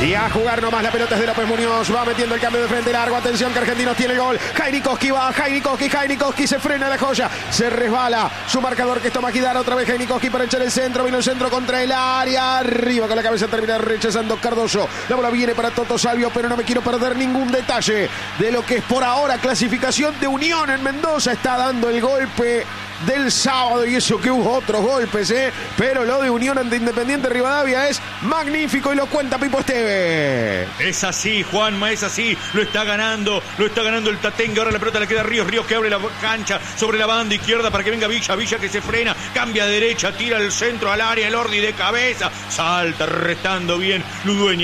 Y a jugar nomás, la pelota es de López Muñoz. Va metiendo el cambio de frente largo. Atención que Argentinos tiene el gol. Jainikowski va. Jainikowski se frena la joya. Se resbala. Su marcador que es Tomaquidara. Otra vez Jainikowski para echar el centro. Vino el centro contra el área. Arriba con la cabeza termina rechazando Cardoso. La bola viene para Toto Salvio, pero no me quiero perder ningún detalle de lo que es por ahora clasificación de Unión en Mendoza. Está dando el golpe del sábado, y eso que hubo otros golpes, pero lo de Unión ante Independiente Rivadavia es magnífico y lo cuenta Pipo Esteve. Es así, Juanma, es así, lo está ganando el Tatengue. Ahora la pelota le queda a Ríos que abre la cancha sobre la banda izquierda para que venga Villa que se frena, cambia a derecha, tira el centro al área, el Ordi de cabeza, salta restando bien Ludueña.